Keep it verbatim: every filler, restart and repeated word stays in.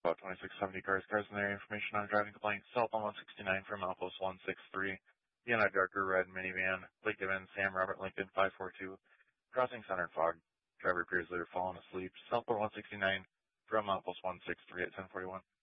about twenty-six seventy cars. Cars in their information on driving complaint. Southbound one sixty-nine from Outpost one sixty-three. In a darker red minivan. Plate given Sam Robert Lincoln five four two. Crossing center and fog. Driver appears later fallen asleep. Southbound one sixty-nine from Outpost one sixty-three at ten forty-one.